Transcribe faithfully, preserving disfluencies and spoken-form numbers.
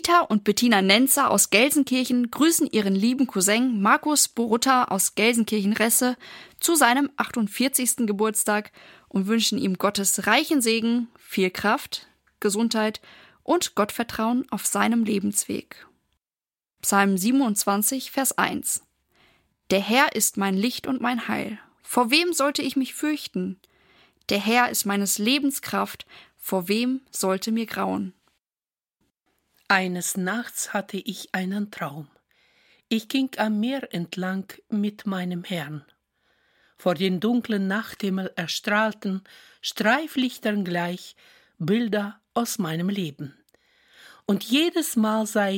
Anita und Bettina Nenzer aus Gelsenkirchen grüßen ihren lieben Cousin Markus Borutta aus Gelsenkirchen-Resse zu seinem achtundvierzigsten Geburtstag und wünschen ihm Gottes reichen Segen, viel Kraft, Gesundheit und Gottvertrauen auf seinem Lebensweg. Psalm siebenundzwanzig, Vers eins. Der Herr ist mein Licht und mein Heil. Vor wem sollte ich mich fürchten? Der Herr ist meines Lebens Kraft. Vor wem sollte mir grauen? Eines Nachts hatte ich einen Traum. Ich ging am Meer entlang mit meinem Herrn. Vor den dunklen Nachthimmel erstrahlten, Streiflichtern gleich, Bilder aus meinem Leben. Und jedes Mal sah